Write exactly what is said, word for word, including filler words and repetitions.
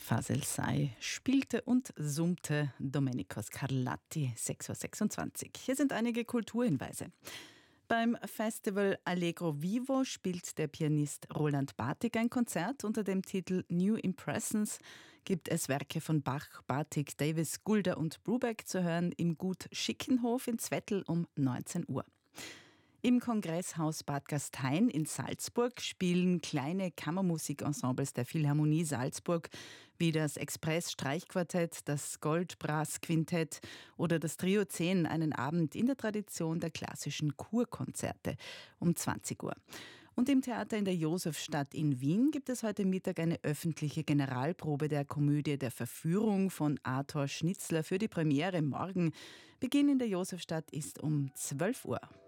Fasel Say spielte und summte Domenico Scarlatti, sechs Uhr sechsundzwanzig. Hier sind einige Kulturhinweise. Beim Festival Allegro Vivo spielt der Pianist Roland Bartik ein Konzert unter dem Titel New Impressions. Gibt es Werke von Bach, Bartik, Davis, Gulda und Brubeck zu hören im Gut Schickenhof in Zwettl um neunzehn Uhr. Im Kongresshaus Bad Gastein in Salzburg spielen kleine Kammermusikensembles der Philharmonie Salzburg wie das Express-Streichquartett, das Goldbrass-Quintett oder das Trio zehn einen Abend in der Tradition der klassischen Kurkonzerte um zwanzig Uhr. Und im Theater in der Josefstadt in Wien gibt es heute Mittag eine öffentliche Generalprobe der Komödie Der Verführung von Arthur Schnitzler für die Premiere morgen. Beginn in der Josefstadt ist um zwölf Uhr.